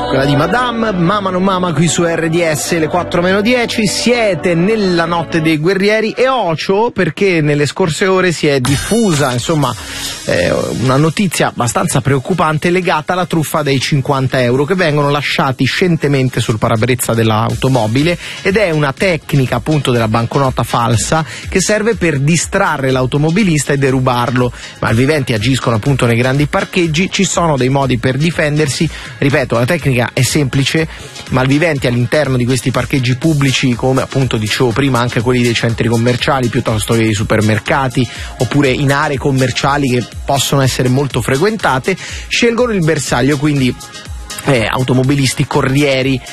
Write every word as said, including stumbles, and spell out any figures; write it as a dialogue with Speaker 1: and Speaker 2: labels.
Speaker 1: quella di Madame, Mama non Mama qui su R D S, le quattro meno dieci, siete nella notte dei guerrieri e ocio perché nelle scorse ore si è diffusa insomma eh, una notizia abbastanza preoccupante legata alla truffa dei cinquanta euro che vengono lasciati scientemente sul parabrezza dell'automobile, ed è una tecnica appunto della banconota falsa che serve per distrarre l'automobilista e derubarlo. Malviventi agiscono appunto nei grandi parcheggi, ci sono dei modi per difendersi. Ripeto, la tecnica è semplice, malviventi all'interno di questi parcheggi pubblici, come appunto dicevo prima anche quelli dei centri commerciali piuttosto che dei supermercati, oppure in aree commerciali che possono essere molto frequentate, scelgono il bersaglio, quindi eh, automobilisti, corrieri,